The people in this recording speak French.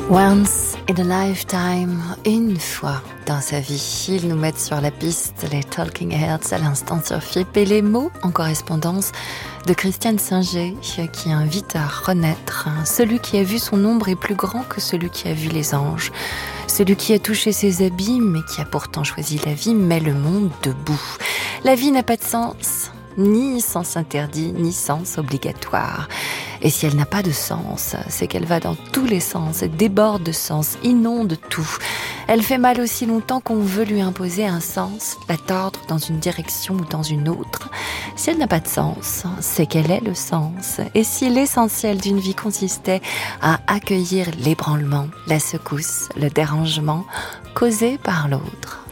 Once in a lifetime, une fois dans sa vie, ils nous mettent sur la piste, les Talking Heads, à l'instant sur FIP, et les mots en correspondance de Christiane Singer, qui invite à renaître. Celui qui a vu son ombre est plus grand que celui qui a vu les anges. Celui qui a touché ses abîmes et qui a pourtant choisi la vie met le monde debout. La vie n'a pas de sens, ni sens interdit, ni sens obligatoire. Et si elle n'a pas de sens, c'est qu'elle va dans tous les sens, déborde de sens, inonde tout. Elle fait mal aussi longtemps qu'on veut lui imposer un sens, la tordre dans une direction ou dans une autre. Si elle n'a pas de sens, c'est qu'elle est le sens. Et si l'essentiel d'une vie consistait à accueillir l'ébranlement, la secousse, le dérangement causé par l'autre,